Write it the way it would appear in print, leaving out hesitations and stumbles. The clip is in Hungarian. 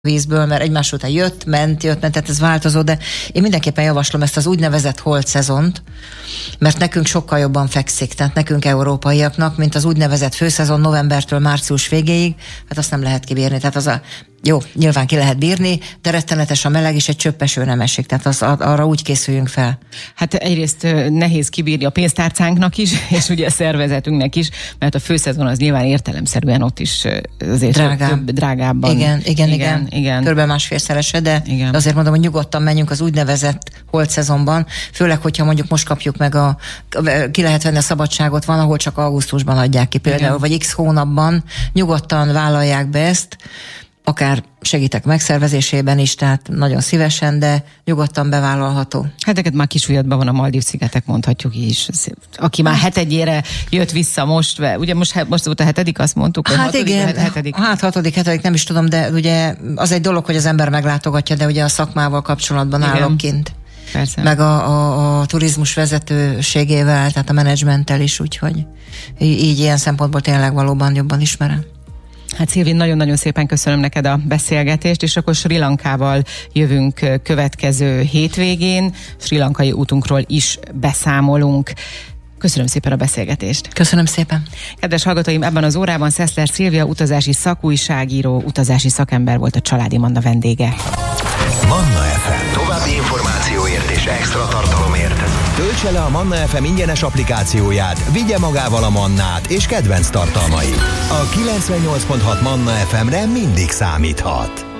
vízből, mert egymás után jött, ment, tehát ez változó, de én mindenképpen javaslom ezt az úgynevezett holt szezont, mert nekünk sokkal jobban fekszik, tehát nekünk európaiaknak, mint az úgynevezett főszezon novembertől március végéig, hát azt nem lehet kibírni, tehát az jó, nyilván ki lehet bírni, de rettenetes a meleg, és egy csöpp eső nem esik, tehát arra úgy készüljünk fel. Hát egyrészt nehéz kibírni a pénztárcánknak is, és ugye a szervezetünknek is, mert a főszezon az nyilván értelemszerűen ott is azért drágábban. Igen. Körülbelül másfélszerese, de azért mondom, hogy nyugodtan menjünk az úgynevezett holt szezonban, főleg, hogyha mondjuk most kapjuk meg ki lehet venni a szabadságot, van, ahol csak augusztusban adják ki például, vagy x hónapban, nyugodtan vállalják be ezt, akár segítek megszervezésében is, tehát nagyon szívesen, de nyugodtan bevállalható. Hát neked már kisúlyadban van a Maldív-szigetek, mondhatjuk is. Aki már hetedjére jött vissza most, ugye most volt a hetedik, azt mondtuk, hogy hát igen, hatodik, nem is tudom, de ugye az egy dolog, hogy az ember meglátogatja, de ugye a szakmával kapcsolatban állok kint. Persze. Meg a turizmus vezetőségével, tehát a menedzsmenttel is, úgyhogy így ilyen szempontból tényleg valóban jobban ismerem. Hát Szilvi, nagyon-nagyon szépen köszönöm neked a beszélgetést, és akkor Srí Lankával jövünk következő hétvégén. Srí Lankai útunkról is beszámolunk. Köszönöm szépen a beszélgetést. Köszönöm szépen. Kedves hallgatóim, ebben az órában Szeszler Szilvia utazási szakújságíró, utazási szakember volt a Családi Manna vendége. Manna FM. További információért és extra tartalomért töltse le a Manna FM ingyenes applikációját, vigye magával a Mannát és kedvenc tartalmait. A 98.6 Manna FM-re mindig számíthat.